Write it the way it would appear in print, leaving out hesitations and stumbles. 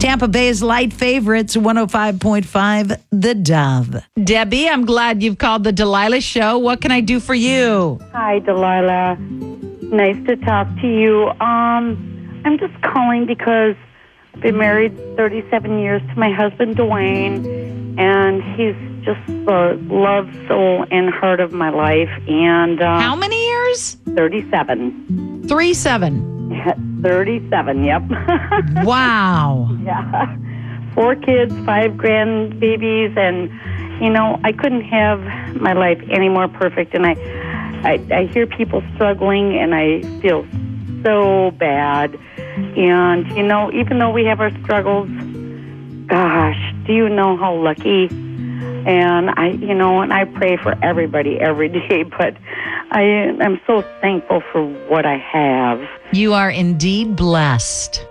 Tampa Bay's light favorites, 105.5, The Dove. Debbie, I'm glad you've called the Delilah Show. What can I do for you? Hi, Delilah. Nice to talk to you. I'm just calling because I've been married 37 years to my husband, Dwayne, and he's just the love, soul, and heart of my life. And How many years? 37. 37. 37, yep. Wow. Yeah. 4 kids, 5 grandbabies, and, I couldn't have my life any more perfect. And I hear people struggling, and I feel so bad. And, even though we have our struggles, gosh, do you know how lucky? And I pray for everybody every day, but I'm so thankful for what I have. You are indeed blessed.